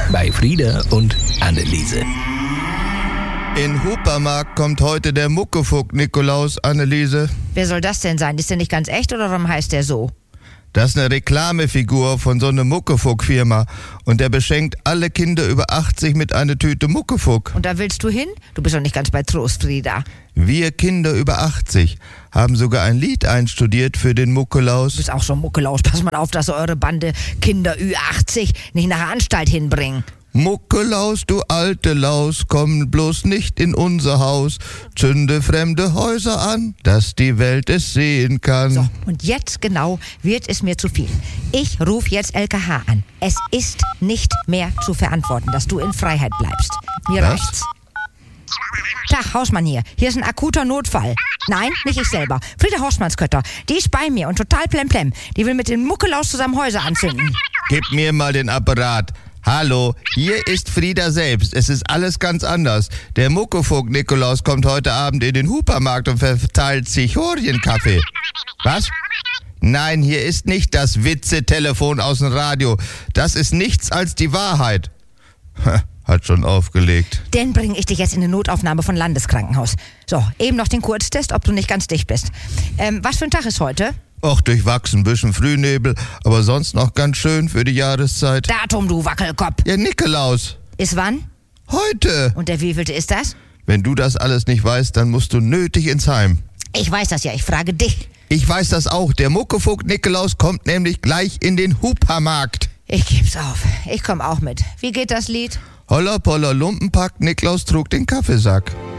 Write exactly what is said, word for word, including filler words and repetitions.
bei Frieda und Anneliese. In Hupermarkt kommt heute der Muckefuck Nikolaus, Anneliese. Wer soll das denn sein? Ist der nicht ganz echt oder warum heißt der so? Das ist eine Reklamefigur von so einer Muckefuck-Firma. Und der beschenkt alle Kinder über achtzig mit einer Tüte Muckefuck. Und da willst du hin? Du bist doch nicht ganz bei Trost, Frieda. Wir Kinder über achtzig haben sogar ein Lied einstudiert für den Muckelaus. Du bist auch so ein Muckelaus. Pass mal auf, dass eure Bande Kinder Ü achtzig nicht nach der Anstalt hinbringen. Muckelaus, du alte Laus, komm bloß nicht in unser Haus. Zünde fremde Häuser an, dass die Welt es sehen kann. So, und jetzt genau wird es mir zu viel. Ich rufe jetzt L K H an. Es ist nicht mehr zu verantworten, dass du in Freiheit bleibst. Mir Was? reicht's. Tag, Hausmann hier. Hier ist ein akuter Notfall. Nein, nicht ich selber. Frieda Horstmannskötter. Die ist bei mir und total plemplem. Die will mit dem Muckelaus zusammen Häuser anzünden. Gib mir mal den Apparat. Hallo, hier ist Frieda selbst. Es ist alles ganz anders. Der Muckefuck Nikolaus kommt heute Abend in den Hupermarkt und verteilt Zichorienkaffee. Was? Nein, hier ist nicht das Witzetelefon aus dem Radio. Das ist nichts als die Wahrheit. Hat schon aufgelegt. Den bringe ich dich jetzt in die Notaufnahme von Landeskrankenhaus. So, eben noch den Kurztest, ob du nicht ganz dicht bist. Ähm, was für ein Tag ist heute? Och, durchwachsen, bisschen Frühnebel, aber sonst noch ganz schön für die Jahreszeit. Datum, du Wackelkopf. Ja, Nikolaus. Ist wann? Heute. Und der wievielte ist das? Wenn du das alles nicht weißt, dann musst du nötig ins Heim. Ich weiß das ja, ich frage dich. Ich weiß das auch. Der Muckefuck Nikolaus kommt nämlich gleich in den Hupermarkt. Ich geb's auf. Ich komm auch mit. Wie geht das Lied? Holla polla Lumpenpack, Niklaus trug den Kaffeesack.